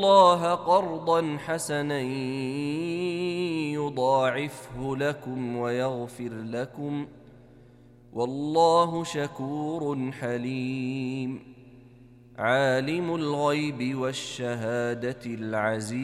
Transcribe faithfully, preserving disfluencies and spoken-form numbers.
الله قرضا حسنا يضاعفه لكم ويغفر لكم، والله شكور حليم. عالم الغيب والشهادة العزيز